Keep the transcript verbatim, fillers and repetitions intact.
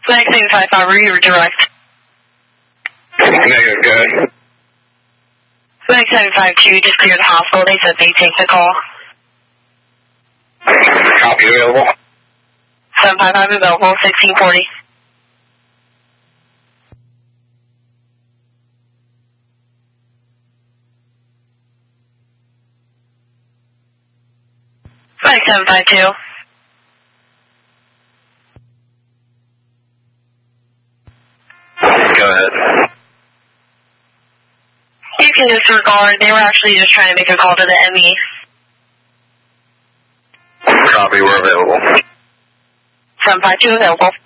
Flag seven five five, were you direct? Negative, go ahead. Flag seven five two, just cleared the hospital. They said they'd take the call. Copy, available. seven five five available, sixteen forty. Flag seven five two. Go ahead. You can disregard. They were actually just trying to make a call to the M E. Copy, we're available. seven five two available.